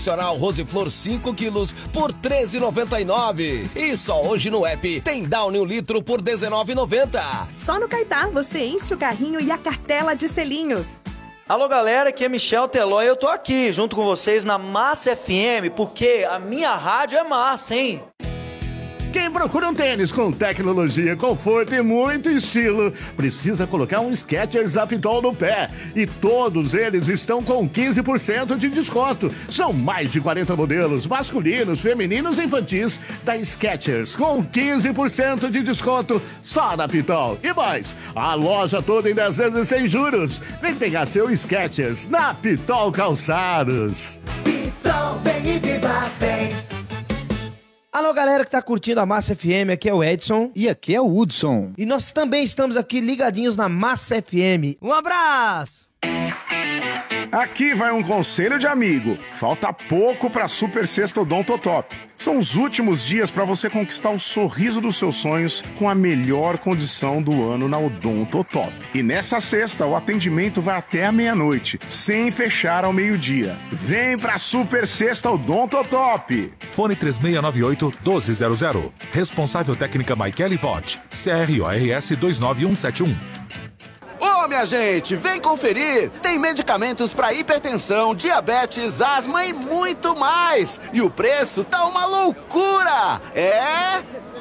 Nacional Roseflor 5 quilos por R$ 13,99. E só hoje no app tem Downy 1 litro por R$ 19,90. Só no Caetá você enche o carrinho e a cartela de selinhos. Alô galera, aqui é Michel Teló e eu tô aqui junto com vocês na Massa FM, porque a minha rádio é massa, hein? Quem procura um tênis com tecnologia, conforto e muito estilo, precisa colocar um Skechers Aptol no pé. E todos eles estão com 15% de desconto. São mais de 40 modelos masculinos, femininos e infantis da Skechers, com 15% de desconto só na Aptol. E mais, a loja toda em 10 vezes sem juros. Vem pegar seu Skechers na Aptol Calçados. Pitol, vem e viva bem. Alô, galera que tá curtindo a Massa FM, aqui é o Edson. E aqui é o Hudson. E nós também estamos aqui ligadinhos na Massa FM. Um abraço! Aqui vai um conselho de amigo. Falta pouco pra Super Sexta Odontotop. São os últimos dias para você conquistar o sorriso dos seus sonhos com a melhor condição do ano na Odontotop. E nessa sexta, o atendimento vai até a meia-noite, sem fechar ao meio-dia. Vem pra Super Sexta Odontotop! Fone 3698-1200. Responsável técnica Michele Vott. CRORS 29171. Ô, minha gente, vem conferir! Tem medicamentos para hipertensão, diabetes, asma e muito mais! E o preço tá uma loucura! É...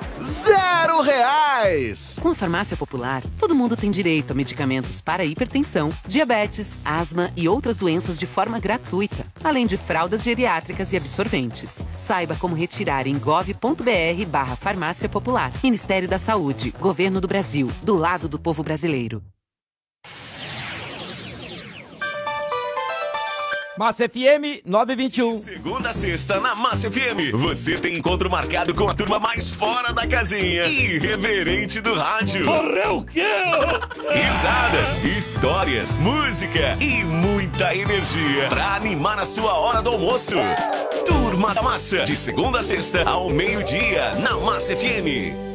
R$0! Com a Farmácia Popular, todo mundo tem direito a medicamentos para hipertensão, diabetes, asma e outras doenças de forma gratuita, além de fraldas geriátricas e absorventes. Saiba como retirar em gov.br/Farmácia Popular. Ministério da Saúde, Governo do Brasil, do lado do povo brasileiro. Massa FM 921. Segunda a sexta na Massa FM. Você tem encontro marcado com a turma mais fora da casinha. Irreverente do rádio. Morreu que Risadas, histórias, música e muita energia pra animar a sua hora do almoço. Turma da Massa. De segunda a sexta ao meio-dia na Massa FM.